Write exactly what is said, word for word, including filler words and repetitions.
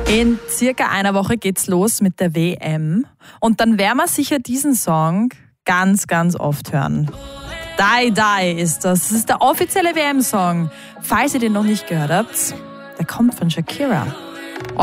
In circa einer Woche geht's los mit der W M. Und dann werden wir sicher diesen Song ganz, ganz oft hören. Die Die ist das. Das ist der offizielle W M-Song. Falls ihr den noch nicht gehört habt, der kommt von Shakira.